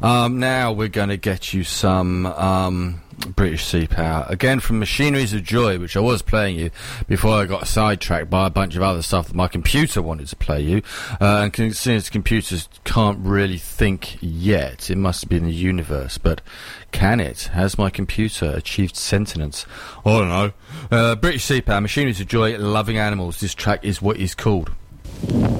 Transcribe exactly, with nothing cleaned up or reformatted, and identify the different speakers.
Speaker 1: Um, now we're going to get you some um, British Sea Power. Again from Machineries of Joy, which I was playing you before I got sidetracked by a bunch of other stuff that my computer wanted to play you. Uh, and since computers can't really think yet, it must be in the universe. But can it? Has my computer achieved sentience? I don't know. Uh, British Sea Power, Machineries of Joy, Loving Animals. This track is what is called